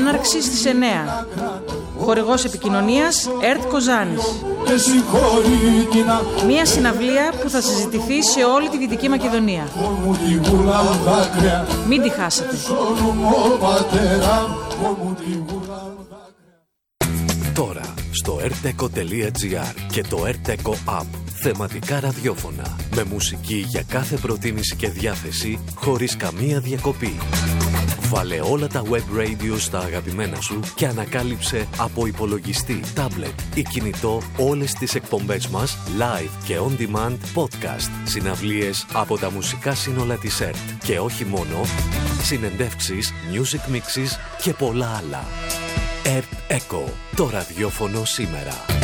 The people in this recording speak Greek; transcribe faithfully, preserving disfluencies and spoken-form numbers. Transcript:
Έναρξη στις εννέα. Χορηγός επικοινωνίας ΕΡΤ Κοζάνης. Μία συναυλία που θα συζητηθεί σε όλη τη Δυτική Μακεδονία. Μην τη χάσετε. Τώρα στο ερτεκο τελεία τζι άρ και το ερτεκο App. Θεματικά ραδιόφωνα με μουσική για κάθε προτίμηση και διάθεση χωρίς καμία διακοπή. Βάλε όλα τα web radio στα αγαπημένα σου και ανακάλυψε από υπολογιστή, τάμπλετ ή κινητό όλες τις εκπομπές μας live και on demand podcast, συναυλίες από τα μουσικά σύνολα της ΕΡΤ και όχι μόνο, συνεντεύξεις, music mixes και πολλά άλλα. ΕΡΤ Echo, το ραδιόφωνο σήμερα.